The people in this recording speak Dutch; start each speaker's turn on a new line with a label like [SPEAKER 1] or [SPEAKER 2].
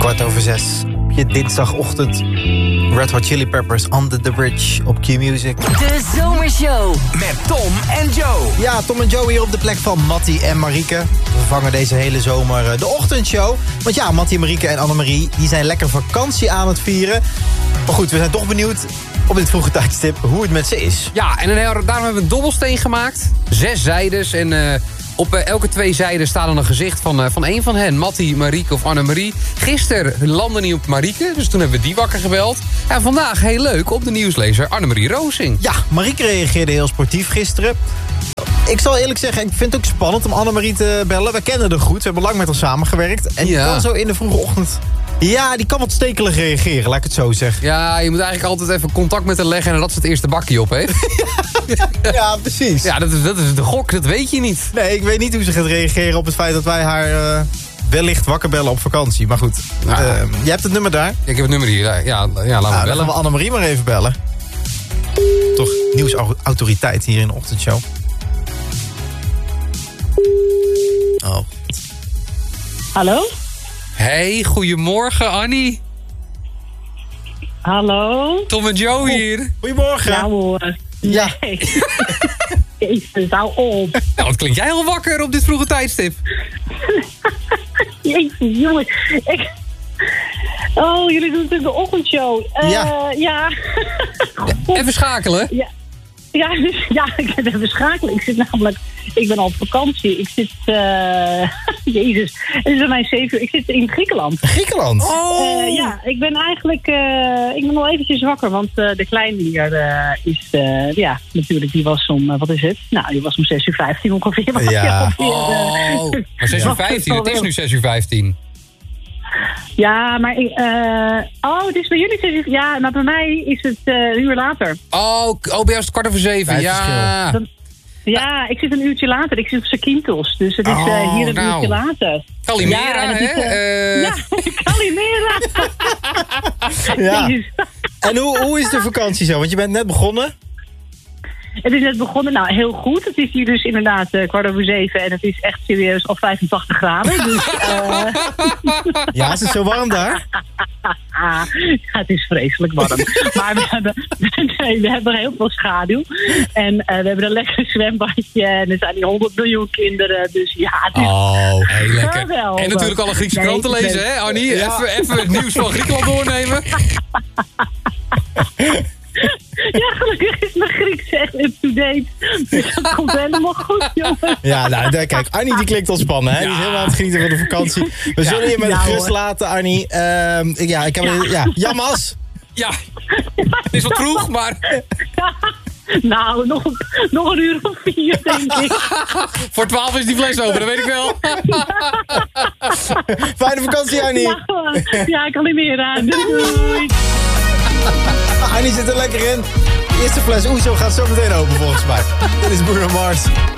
[SPEAKER 1] 6:15 op je dinsdagochtend. Red Hot Chili Peppers, Under the Bridge op Q-Music.
[SPEAKER 2] De Zomershow
[SPEAKER 3] met Tom en Joe.
[SPEAKER 1] Ja, Tom en Joe hier op de plek van Mattie en Marieke. We vervangen deze hele zomer de ochtendshow. Want ja, Mattie, Marieke en Annemarie die zijn lekker vakantie aan het vieren. Maar goed, we zijn toch benieuwd op dit vroege tijdstip hoe het met ze is.
[SPEAKER 4] Ja, en daarom hebben we een dobbelsteen gemaakt. 6 zijdes en op elke 2 zijden staat dan een gezicht van één van hen. Mattie, Marieke of Annemarie. Gisteren landde niet op Marieke, dus toen hebben we die wakker gebeld. En vandaag, heel leuk, op de nieuwslezer Annemarie Roosing.
[SPEAKER 1] Ja, Marieke reageerde heel sportief gisteren. Ik zal eerlijk zeggen, ik vind het ook spannend om Annemarie te bellen. We kennen haar goed, we hebben lang met haar samengewerkt. En die kan zo in de vroege ochtend... Ja, die kan wat stekelig reageren, laat ik het zo zeggen.
[SPEAKER 4] Ja, je moet eigenlijk altijd even contact met haar leggen en dat ze het eerste bakje op heeft.
[SPEAKER 1] Ja, precies.
[SPEAKER 4] Ja, dat is de gok, dat weet je niet.
[SPEAKER 1] Nee, ik weet niet hoe ze gaat reageren op het feit dat wij haar wellicht wakker bellen op vakantie. Maar goed, jij hebt het nummer daar.
[SPEAKER 4] Ja, ik heb het nummer hier, ja laten we bellen.
[SPEAKER 1] Dan gaan we Annemarie maar even bellen. Toch nieuwsautoriteit hier in de ochtendshow. Oh.
[SPEAKER 5] Hallo?
[SPEAKER 4] Hey, goedemorgen Annie.
[SPEAKER 5] Hallo?
[SPEAKER 4] Tom en Joe hier.
[SPEAKER 1] Goedemorgen.
[SPEAKER 5] Ja hoor.
[SPEAKER 1] Ja.
[SPEAKER 5] Nee. Jezus, hou op.
[SPEAKER 4] Nou, wat klinkt jij heel wakker op dit vroege tijdstip?
[SPEAKER 5] Jezus, jongens. Oh, jullie doen natuurlijk de ochtendshow. Ja.
[SPEAKER 4] Even schakelen.
[SPEAKER 5] Ja, ik ben even schakelen. Ik ben al op vakantie. Ik zit, Jezus, het is bij mij 7 uur. Ik zit in Griekenland.
[SPEAKER 1] Griekenland?
[SPEAKER 5] Oh. Ja, ik ben eigenlijk, ik ben al eventjes wakker, want de kleine hier is, natuurlijk, die was om, wat is het? Nou, die was om 6:15 ongeveer.
[SPEAKER 1] Ja.
[SPEAKER 4] Maar 6:15, het is nu 6:15.
[SPEAKER 5] Ja, maar het is bij jullie 6 uur. Ja, maar bij mij is het een uur later.
[SPEAKER 4] Oh, bij jou is het 7:15. Ja.
[SPEAKER 5] Ja, ik zit een uurtje later. Ik zit op Zakynthos, dus het is hier een uurtje later.
[SPEAKER 4] Calimera,
[SPEAKER 5] Ja, Calimera.
[SPEAKER 1] Ja. En hoe is de vakantie zo? Want je bent net begonnen.
[SPEAKER 5] Het is net begonnen. Nou, heel goed. Het is hier dus inderdaad 7:15 en het is echt serieus al 85 graden. Dus,
[SPEAKER 1] Ja, is het zo warm daar?
[SPEAKER 5] Ja, het is vreselijk warm. Maar we hebben heel veel schaduw. En we hebben een lekker zwembadje. En er zijn die 100 miljoen kinderen. Dus ja, het is
[SPEAKER 4] heel lekker.
[SPEAKER 5] geweldig.
[SPEAKER 4] En natuurlijk alle Griekse kranten lezen, hè Annie? Ja. Even het nieuws van Griekenland doornemen.
[SPEAKER 5] Ja, gelukkig is mijn Grieks echt up-to-date. Dus dat komt helemaal goed, jongen.
[SPEAKER 1] Ja, nou, kijk, Annie die klinkt ontspannen, hè? Die is helemaal aan het genieten van de vakantie. We zullen je met rust laten, Annie. Jammas.
[SPEAKER 4] Ja, het is wat vroeg, maar...
[SPEAKER 5] Nou, nog een uur of 4, denk ik.
[SPEAKER 4] Voor 12 is die fles open, dat weet ik wel.
[SPEAKER 1] Fijne vakantie, Annie.
[SPEAKER 5] Ja, ik kan niet meer aan. Doei.
[SPEAKER 1] Annie zit er lekker in. De eerste fles Oezo gaat zo meteen open, volgens mij. Dit is Bruno Mars.